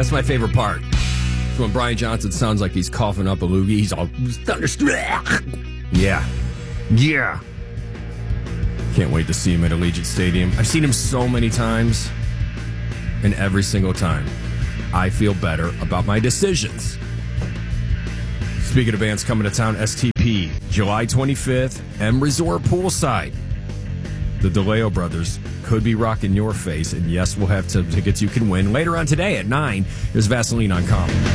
That's my favorite part. So when Brian Johnson sounds like he's coughing up a loogie, he's all thunderstruck. Yeah. Can't wait to see him at Allegiant Stadium. I've seen him so many times, and every single time, I feel better about my decisions. Speaking of bands coming to town, STP, July 25th, M Resort Poolside. The DeLeo brothers could be rocking your face, and yes, we'll have tickets you can win. Later on today at 9, there's Vaseline on Common.